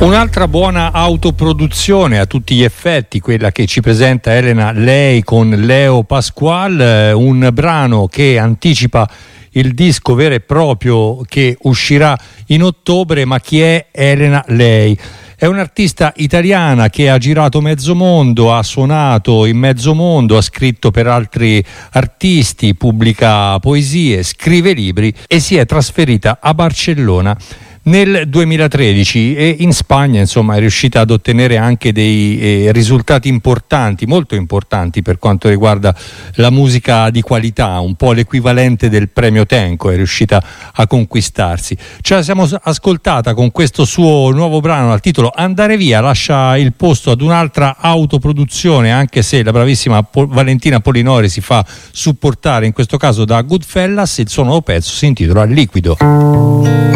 Un'altra buona autoproduzione a tutti gli effetti, quella che ci presenta Elena Lei con Leo Pasquale, un brano che anticipa il disco vero e proprio che uscirà in ottobre. Ma chi è Elena Lei? È un'artista italiana che ha girato mezzo mondo, ha suonato in mezzo mondo, ha scritto per altri artisti, pubblica poesie, scrive libri e si è trasferita a Barcellona nel 2013 e in Spagna, insomma, è riuscita ad ottenere anche dei risultati importanti, molto importanti per quanto riguarda la musica di qualità, un po' l'equivalente del premio Tenco è riuscita a conquistarsi. Ce la siamo ascoltata con questo suo nuovo brano dal titolo Andare via, lascia il posto ad un'altra autoproduzione, anche se la bravissima Valentina Polinori si fa supportare in questo caso da Goodfellas. Il suo nuovo pezzo si intitola Liquido.